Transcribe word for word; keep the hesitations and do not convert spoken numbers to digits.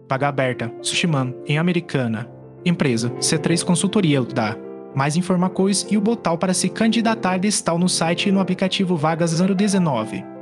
Vaga aberta, Sushiman, em Americana. Empresa, C três Consultoria da. Mais informações e o botão para se candidatar está no site e no aplicativo Vagas zero dezenove.